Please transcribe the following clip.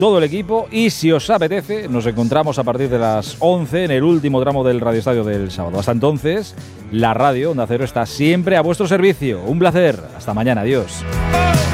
todo el equipo, y si os apetece, nos encontramos a partir de las 11 en el último tramo del Radio Estadio del sábado. Hasta entonces, la radio Onda Cero está siempre a vuestro servicio. Un placer. Hasta mañana. Adiós.